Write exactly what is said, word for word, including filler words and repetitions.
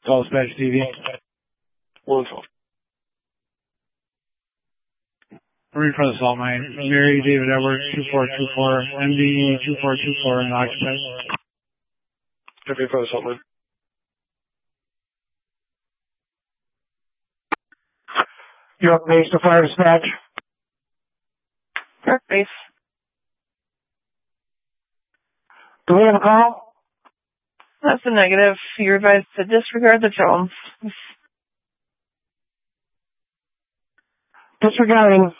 call Dispatch T V. one twelve. Refund assault, mine. Mary David Edwards, two four two four, M D E two four two four, and occupied. Refund assault, mine. You're up base to fire dispatch. York base. Do we have a call? That's a negative. You're advised to disregard the tones. Disregarding.